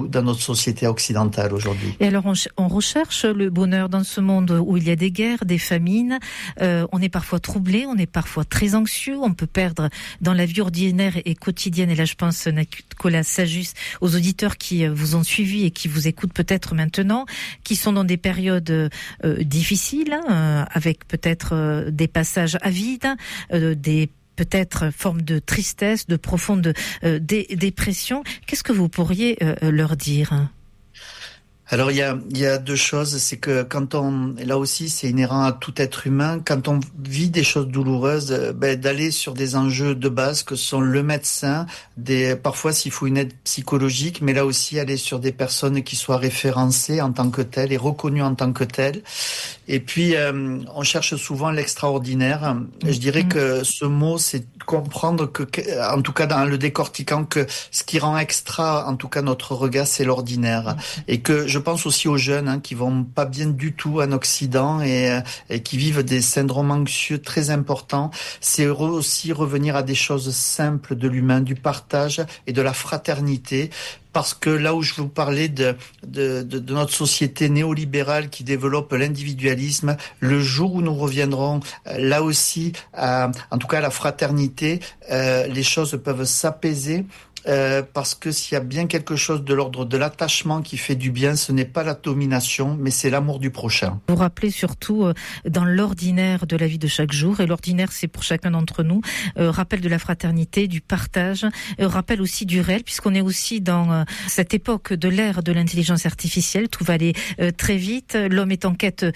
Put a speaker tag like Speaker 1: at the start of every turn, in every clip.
Speaker 1: beaucoup dans notre société occidentale aujourd'hui.
Speaker 2: Et alors on recherche le bonheur dans ce monde où il y a des guerres, des famines, on est parfois troublé, on est parfois très anxieux, on peut perdre dans la vie ordinaire et quotidienne. Et là je pense, Nicolas Sajus, aux auditeurs qui vous ont suivi et qui vous écoutent peut-être maintenant, qui sont dans des périodes difficiles, avec peut-être des passages à vide, des peut-être forme de tristesse, de profonde dépression. Qu'est-ce que vous pourriez leur dire ?
Speaker 1: Alors il y a deux choses, c'est que et là aussi c'est inhérent à tout être humain, quand on vit des choses douloureuses, d'aller sur des enjeux de base que sont le médecin, parfois s'il faut une aide psychologique, mais là aussi aller sur des personnes qui soient référencées en tant que telles et reconnues en tant que telles. Et puis on cherche souvent l'extraordinaire. Je dirais que ce mot, c'est comprendre que, en tout cas dans le décortiquant, que ce qui rend extra, en tout cas notre regard, c'est l'ordinaire. Et que je pense aussi aux jeunes qui vont pas bien du tout en Occident et qui vivent des syndromes anxieux très importants. C'est aussi revenir à des choses simples de l'humain, du partage et de la fraternité. Parce que là où je vous parlais de notre société néolibérale qui développe l'individualisme, le jour où nous reviendrons là aussi, en tout cas à la fraternité, les choses peuvent s'apaiser. Parce que s'il y a bien quelque chose de l'ordre de l'attachement qui fait du bien, ce n'est pas la domination, mais c'est l'amour du prochain.
Speaker 2: Vous rappelez surtout dans l'ordinaire de la vie de chaque jour, et l'ordinaire c'est pour chacun d'entre nous, rappel de la fraternité, du partage, rappel aussi du réel, puisqu'on est aussi dans cette époque de l'ère de l'intelligence artificielle, tout va aller très vite, l'homme est en quête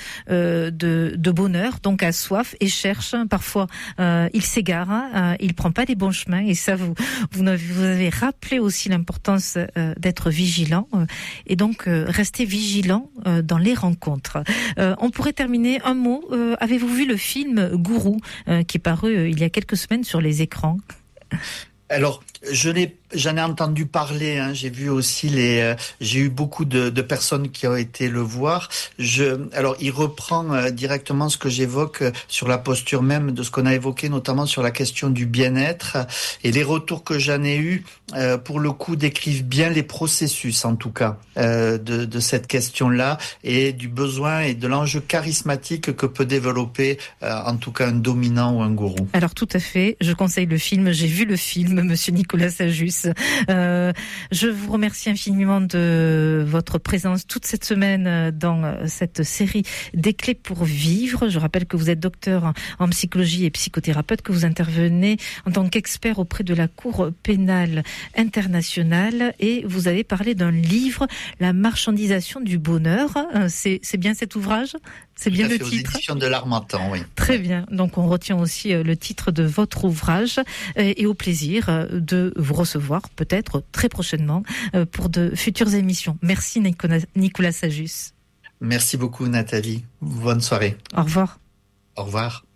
Speaker 2: de bonheur, donc a soif et cherche, parfois il s'égare, il prend pas les bons chemins, et ça vous avez rappelé aussi l'importance d'être vigilant et donc rester vigilant dans les rencontres. On pourrait terminer un mot. Avez-vous vu le film Gourou qui est paru il y a quelques semaines sur les écrans ?
Speaker 1: Alors, j'en ai entendu parler. J'ai vu aussi j'ai eu beaucoup de personnes qui ont été le voir. Alors, il reprend directement ce que j'évoque sur la posture même de ce qu'on a évoqué, notamment sur la question du bien-être. Et les retours que j'en ai eus, pour le coup, décrivent bien les processus, en tout cas, de cette question-là et du besoin et de l'enjeu charismatique que peut développer, en tout cas, un dominant ou un gourou.
Speaker 2: Alors, tout à fait. Je conseille le film. J'ai vu le film, Monsieur Nicolas Sajus. Je vous remercie infiniment de votre présence toute cette semaine dans cette série des clés pour vivre. Je rappelle que vous êtes docteur en psychologie et psychothérapeute, que vous intervenez en tant qu'expert auprès de la Cour pénale internationale, et vous avez parlé d'un livre, La marchandisation du bonheur. C'est bien cet ouvrage ? C'est bien le titre.
Speaker 1: Aux éditions de l'Harmattan, oui.
Speaker 2: Très bien. Donc on retient aussi le titre de votre ouvrage et au plaisir de vous recevoir peut-être très prochainement pour de futures émissions. Merci Nicolas Sajus.
Speaker 1: Merci beaucoup Nathalie. Bonne soirée.
Speaker 2: Au revoir.
Speaker 1: Au revoir.